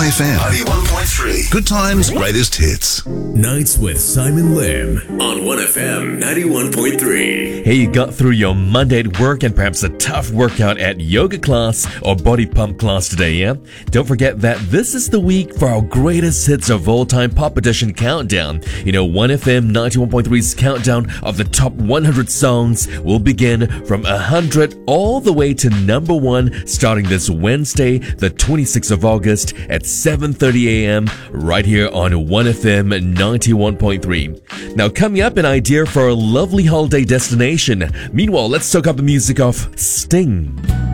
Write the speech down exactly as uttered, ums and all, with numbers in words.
F M ninety-one point three. Good times, greatest hits. Nights with Simon Lim on one F M ninety-one point three. Hey, you got through your Monday at work and perhaps a tough workout at yoga class or body pump class today, yeah? Don't forget that this is the week for our greatest hits of all time pop edition countdown. You know, one F M ninety-one point three's countdown of the top one hundred songs will begin from one hundred all the way to number one starting this Wednesday, the twenty-sixth of August at seven thirty a.m. right here on one F M ninety-one point three. Now, coming up, an idea for a lovely holiday destination. Meanwhile, let's soak up the music of Sting.